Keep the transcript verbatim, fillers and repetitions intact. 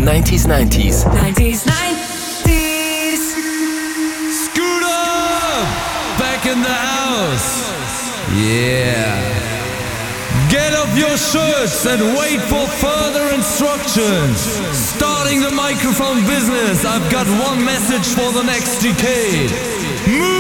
nineties, nineties. nineties, nineties. Scoot up! Back in the house. Yeah. Get off your shirts and wait for further instructions. Starting the microphone business, I've got one message for the next decade. Move!